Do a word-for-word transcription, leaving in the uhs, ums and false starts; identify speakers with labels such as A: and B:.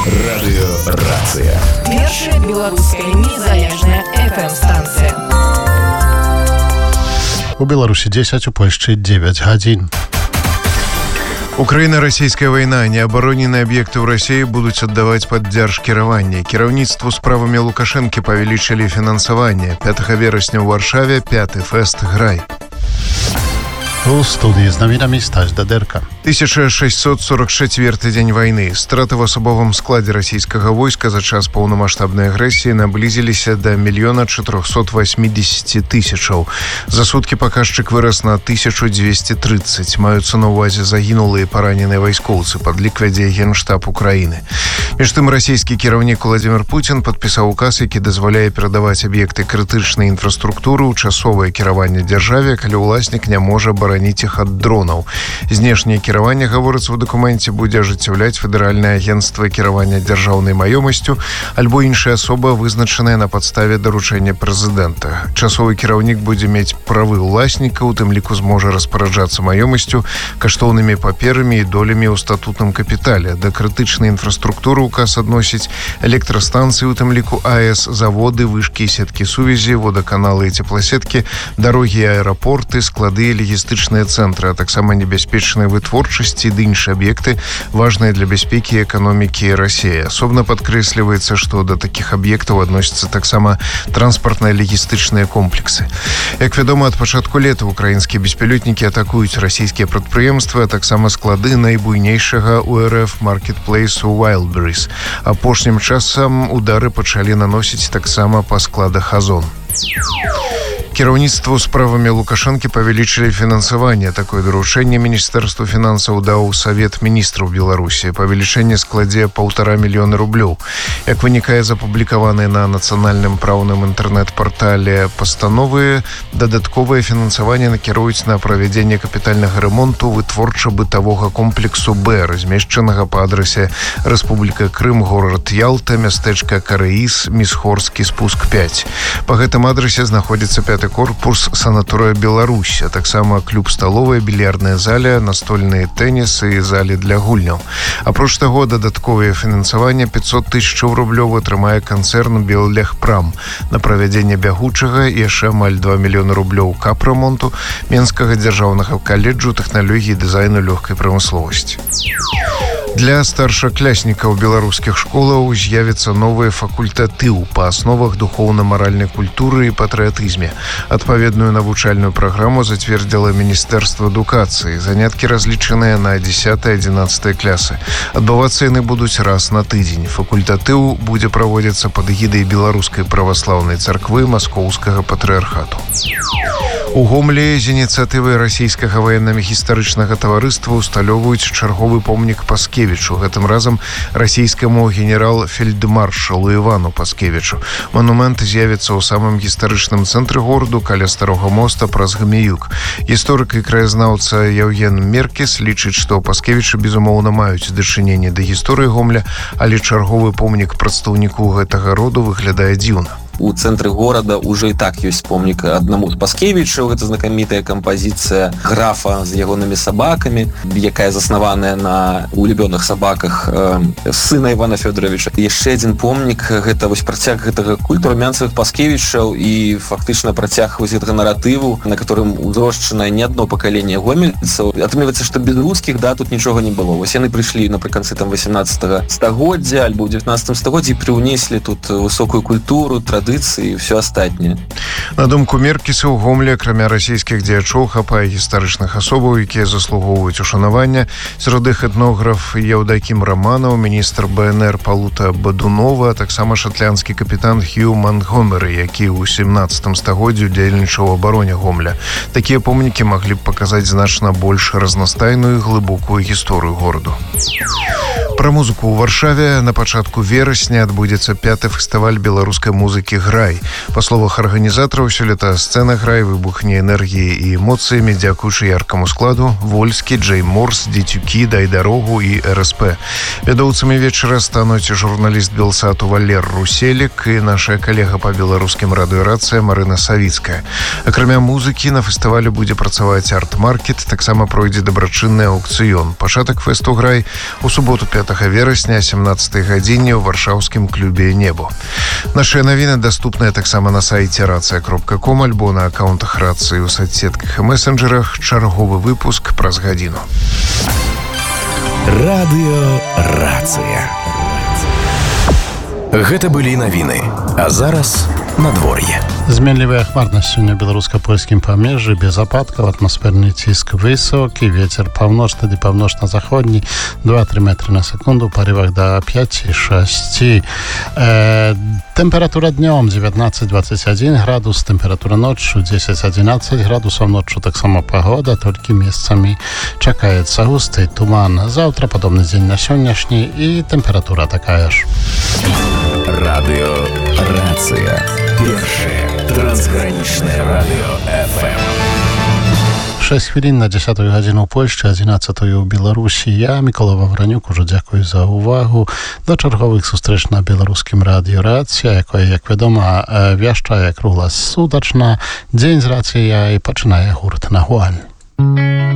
A: Радыёрацыя.
B: Першая беларуская незалежная эф эм-станцыя.
C: У Беларусі дзесяць, у Польшчы девять гадзін.
D: Украина-российская война. Необороненные объекты в России будут отдавать под дзяржкіраванне. Кіраўніцтву справами Лукашенко павялічылі фінансаванне. пятага верасня ў Варшаве пяты фэст «Грай».
C: У студии з навінамі Стась Дадэрка.
D: тысяча шестьсот сорок четвёрты дзень войны. Страты в особовом складе российского войска за час полномасштабной агрессии наблизились до миллиона четырехсот восьмидесяти тысячаў. За сутки показчик вырос на тысячу двести тридцать. Маюцца на увазе загінулыя і параненыя вайскоўцы, падлік вядзе Генштаб Украины. Між тым, расійскі кіраўнік Владимир Путин подпісаў указ, які дазваляе перадаваць аб'екты крытычнай інфраструктуры ў часовае кіраванне дзяржаве, калі ўласнік не можа бараніць іх ад дронаў. Знешняе кіраванне, гаворыцца ў дакуменце, будзе ажыццяўляць федэральнае агенцтва кіравання дзяржаўнай маёмасцю альбо іншая асоба, вызначаная на падставе даручэння прэзідэнта. Часовы кіраўнік будзе мець правы ўласніка, у тым ліку зможа распараджацца маёмасцю, каштоўнымі паперамі і долямі ў статутным капітале. Да крытычнай інфраструктуры указ адносіць электрастанцыі, у тым ліку АЭС, заводы, вышкі і сеткі сувязі, водаканалы і цепласеткі, дарогі і аэрапорты, склады і логістычныя цэнтры, а таксама небяспечныя вытворчасці ды іншыя аб'екты, важныя для бяспекі і эканомікі Расіі. Асобна падкрэсліваецца, што да такіх аб'ектаў адносяцца таксама транспартныя логістычныя комплексы. Як вядома, ад пачатку лета украінскія беспілотнікі атакуюць расійскія прадпрыемствы, а таксама склады найбуйнейшага ў эр эф маркетплейсу Wildberries. Апошнім часам удары пачалі наносіць таксама па складах Озон. Кіраўніцтву справамі Лукашенко павялічылі фінансаванне. Такое даручэнне Міністэрству фінансаў даў Савет міністраў Беларусі. Павелічэнне складзе паўтара мільёна рублёў. Як вынікае з апублікаванай на нацыянальным праўным інтэрнэт-партале пастановы, дадатковае фінансаванне накіруюць на правядзенне капітальнага рамонту вытворча-бытавога комплексу Б, размешчанага па адрасе Рэспубліка Крым, горад Ялта, мястэчка Караіс, Місхорскі спуск пяць. Па гэтым адрасе знаходзіцца пяты корпус санаторыя Беларусь, а таксама клуб-сталовая, більярдная заля, настольныя тэніс і залі для гульняў. Апроч таго, дадатковае фінансаванне пятьсот тысяч рублёў атрымае канцэрн Беллегпрам на правядзенне бягучага і яшчэ амаль два мільёны рублёў капрамонту Менскага дзяржаўнага каледжу тэхналогіі дызайну лёгкай прамысловасці. Для старшакляснікаў беларускіх школаў з'явіцца новы факультатыў па асновах духоўна-маральнай культуры і патрыятызме. Адпаведную навучальную праграму зацвердзіла Міністэрства адукацыі. Заняткі разлічаныя на дзесятыя-адзінаццатыя клясы. Адбывацца яны будуць раз на тыдзень. Факультатыў будзе праводзіцца пад эгідай Беларускай праваслаўнай царквы Маскоўскага патрыархату. У Гомлі з ініцыятывы расійскага ваенна-гістарычнага таварыства усталёўваюць чарговы помнік Паскевічу. Гэтым разам расійскаму генерал-фельдмаршалу Івану Паскевічу. Манумент з'явіцца ў самым гістарычным цэнтры гораду каля старога моста праз Гмеюк. Гісторык і краязнаўца Яўген Меркіс лічыць, што Паскевічы, безумоўна, маюць дачыненне да гісторыі Гомля, але чарговы помнік прадстаўніку гэтага роду выглядае дзіўна.
E: У цэнтры горада ўжо і так ёсць помнік аднаму з Паскевічаў. Гэта знакамітая кампазіцыя графа з ягонымі сабакамі, якая заснаваная на улюбёных сабаках э, сына Івана Фёдоровича. Яшчэ адзін помнік, гэта вось працяг гэтага культу румянцевых Паскевічаў і фактычна працяг вось гэтага наратыву, на которым узрошчана не адно пакаленне гомельцаў. Атрымліваецца, што без рускіх да тут нічога не было. Вось яны прыйшлі напрыканцы там васемнаццатага стагоддзя альбо ў дзевятнаццатым стагоддзі і прыўнеслі тут высокую культуру, традыцыі і все астатняе.
D: На думку Меркіса, у Гомлі, акрамя расійскіх дзеячоў, хапае гістарычных асобаў, якія заслугоўваюць ушанавання. Сярод іх этнограф Яўдакім Раманаў, міністр бэ эн эр Палута Бадунова, а таксама шатлянскі капітан Хью Мангомері, які ў сямнаццатым стагоддзі удзельнічаў у абароне Гомля. Такія помнікі маглі б паказаць значна больш разнастайную і глыбокую гісторыю гораду. Пра музыку ў Варшаве на пачатку верасня адбудзецца пяты фестываль беларускай музыкі «Грай». Па словах арганізатараў, сёлета сцэна «Грай» выбухне энергіяй і эмоцыямі дзякуючы яркаму складу: Вольскі, Джей Морс, Дзецюкі, Дай дарогу і эр эс пэ. Вядоўцамі вечара стануць журналіст Белсату Валер Руселік і наша калега па беларускім радыёрацыя Марына Савіцкая. Акрамя музыкі, на фестывалі будзе працаваць арт-маркет, таксама пройдзе дабрачынны аўкцыён. Пачатак фэсту «Грай» у суботу пятага шостага верасня о семнадцатай гадзіне ў варшаўскім клубе «Небо». Нашыя навіны даступныя таксама на сайце рацыя кропка ком альбо на аккаунтах рацыі ў соцсетках і месенджерах. Чарговы выпуск праз гадзіну.
A: Радыё «Рацыя». Гэта былі навіны. А зараз надвор'е.
C: Зменлівая хмарнасць сёння ў беларуска-польскім памежжы, без ападкаў, атмасферны ціск высокі, вецер паўночны ды паўночна-заходні, два-тры метры на секунду, у парывах да пяць-шэсць. Э, тэмпература днём дзевятнаццаць дваццаць адзін градус, тэмпература ноччу дзесяць адзінаццаць градусаў, ноччу таксама пагода, толькі месцамі чакаецца густы туман. Заўтра падобны дзень на сённяшні і тэмпература такая ж.
A: Радыё «Рацыя». Першае трансгранічнае радыё эф эм.
C: шэсць хвілін на дзесятую гадзіну ў Польшчы, адзінаццатую ў Беларусі. Я, Мікола Вавранюк, ужо дзякую за ўвагу. До чарговых сустрэч на беларускім радыё «Рацыя», якое, як вядома, вяшчае кругласутачна. Дзень з рацыяй пачынае гурт «Нагуань».